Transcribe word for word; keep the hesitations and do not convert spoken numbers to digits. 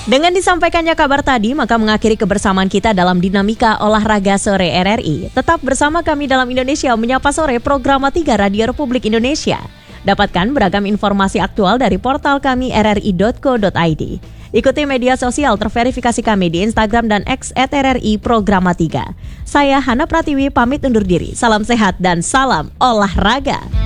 Dengan disampaikannya kabar tadi, maka mengakhiri kebersamaan kita dalam Dinamika Olahraga Sore R R I. Tetap bersama kami dalam Indonesia Menyapa Sore, Program tiga Radio Republik Indonesia. Dapatkan beragam informasi aktual dari portal kami r r i dot co dot i d. Ikuti media sosial terverifikasi kami di Instagram dan X at R R I Programa tiga. Saya Hana Pratiwi pamit undur diri. Salam sehat dan salam olahraga.